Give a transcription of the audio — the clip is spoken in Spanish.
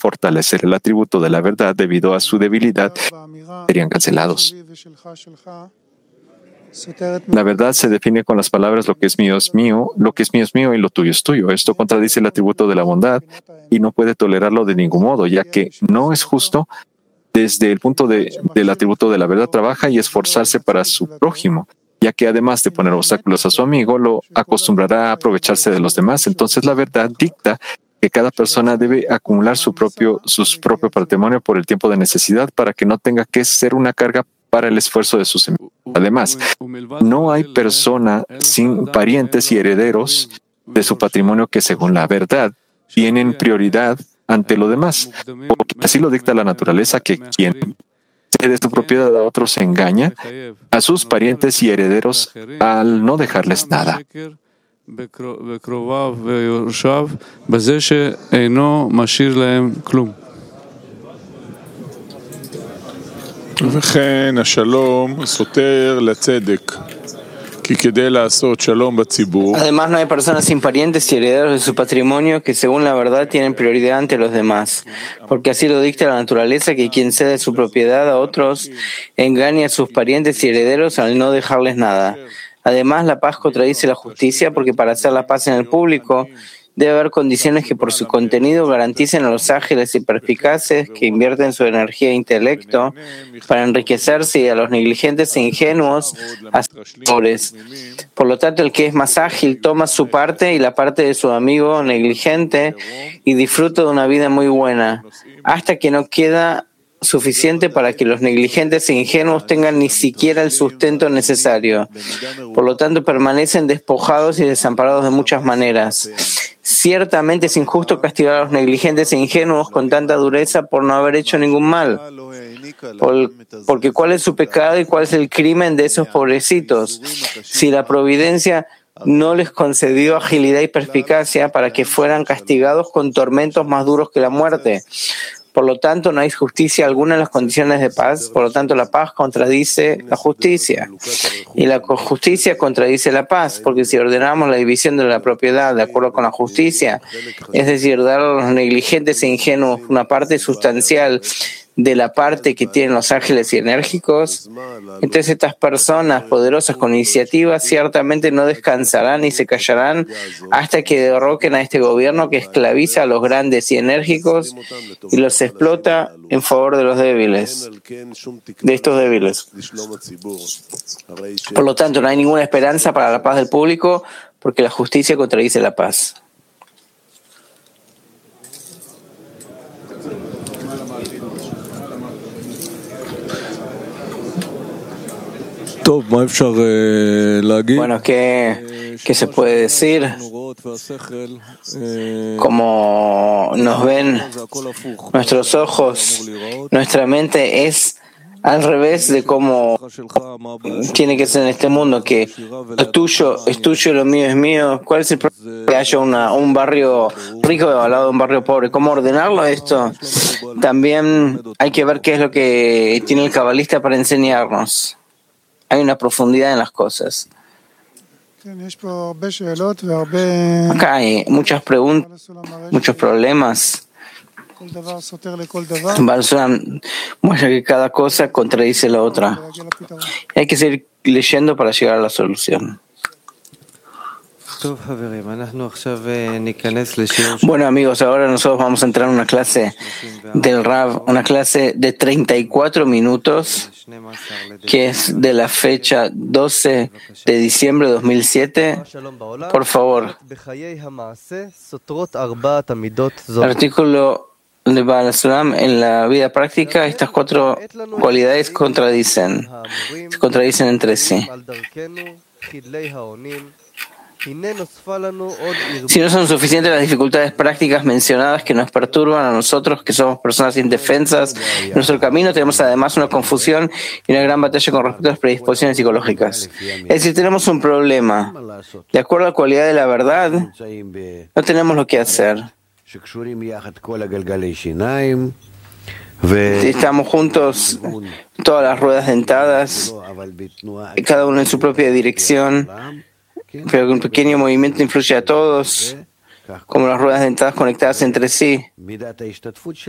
fortalecer el atributo de la verdad debido a su debilidad, serían cancelados. La verdad se define con las palabras lo que es mío es mío, lo que es mío y lo tuyo es tuyo. Esto contradice el atributo de la bondad y no puede tolerarlo de ningún modo, ya que no es justo. Desde el punto del atributo de la verdad trabaja y esforzarse para su prójimo, ya que además de poner obstáculos a su amigo, lo acostumbrará a aprovecharse de los demás. Entonces la verdad dicta que cada persona debe acumular su propio patrimonio por el tiempo de necesidad para que no tenga que ser una carga para el esfuerzo de sus amigos. Además, no hay persona sin parientes y herederos de su patrimonio que, según la verdad, tienen prioridad ante lo demás, porque así lo dicta la naturaleza, que quien cede su propiedad a otros engaña a sus parientes y herederos al no dejarles nada. וכן השלום סותר לצדק. Además, no hay personas sin parientes y herederos de su patrimonio que, según la verdad, tienen prioridad ante los demás, porque así lo dicta la naturaleza, que quien cede su propiedad a otros engaña a sus parientes y herederos al no dejarles nada. Además, la paz contradice la justicia, porque para hacer la paz en el público debe haber condiciones que por su contenido garanticen a los ágiles y perspicaces que invierten su energía e intelecto para enriquecerse, y a los negligentes e ingenuos a sus pobres. Por lo tanto, el que es más ágil toma su parte y la parte de su amigo negligente y disfruta de una vida muy buena, hasta que no queda suficiente para que los negligentes e ingenuos tengan ni siquiera el sustento necesario. Por lo tanto, permanecen despojados y desamparados de muchas maneras. Ciertamente es injusto castigar a los negligentes e ingenuos con tanta dureza por no haber hecho ningún mal. Porque ¿cuál es su pecado y cuál es el crimen de esos pobrecitos? Si la providencia no les concedió agilidad y perspicacia para que fueran castigados con tormentos más duros que la muerte. Por lo tanto, no hay justicia alguna en las condiciones de paz. Por lo tanto, la paz contradice la justicia. Y la justicia contradice la paz, porque si ordenamos la división de la propiedad de acuerdo con la justicia, es decir, dar a los negligentes e ingenuos una parte sustancial de la parte que tienen los ágiles y enérgicos, entonces estas personas poderosas con iniciativa ciertamente no descansarán ni se callarán hasta que derroquen a este gobierno que esclaviza a los grandes y enérgicos y los explota en favor de los débiles, de estos débiles. Por lo tanto, no hay ninguna esperanza para la paz del público, porque la justicia contradice la paz. Bueno, ¿qué se puede decir? Como nos ven nuestros ojos, nuestra mente es al revés de cómo tiene que ser en este mundo, que lo tuyo es tuyo y lo mío es mío. ¿Cuál es el problema que haya un barrio rico al lado de un barrio pobre? ¿Cómo ordenarlo esto? También hay que ver qué es lo que tiene el cabalista para enseñarnos. Hay una profundidad en las cosas. Acá hay muchas preguntas, muchos problemas. Balsulam muestra que cada cosa contradice la otra. Hay que seguir leyendo para llegar a la solución. Bueno, amigos, ahora nosotros vamos a entrar en una clase del Rav, una clase de 34 minutos, que es de la fecha 12 de diciembre de 2007. Por favor. El artículo de Baal HaSulam: en la vida práctica, estas 4 cualidades se contradicen entre sí. Si no son suficientes las dificultades prácticas mencionadas que nos perturban a nosotros, que somos personas indefensas en nuestro camino, tenemos además una confusión y una gran batalla con respecto a las predisposiciones psicológicas. Es decir, tenemos un problema. De acuerdo a la cualidad de la verdad, no tenemos lo que hacer. Estamos juntos, todas las ruedas dentadas, cada uno en su propia dirección, pero un pequeño movimiento influye a todos, como las ruedas dentadas conectadas entre sí.